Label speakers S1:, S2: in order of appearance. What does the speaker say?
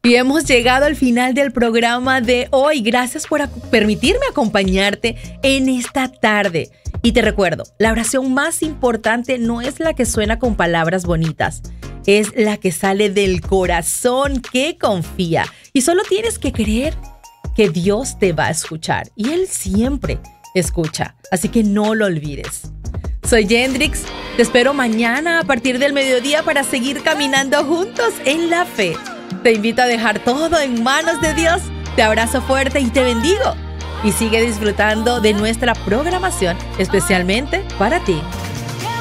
S1: Y hemos llegado al final del programa de hoy. Gracias por permitirme acompañarte en esta tarde. Y te recuerdo, la oración más importante no es la que suena con palabras bonitas, es la que sale del corazón que confía. Y solo tienes que creer que Dios te va a escuchar. Y Él siempre escucha, así que no lo olvides. Soy Yendrix, te espero mañana a partir del mediodía para seguir caminando juntos en la fe. Te invito a dejar todo en manos de Dios. Te abrazo fuerte y te bendigo. Y sigue disfrutando de nuestra programación especialmente para ti.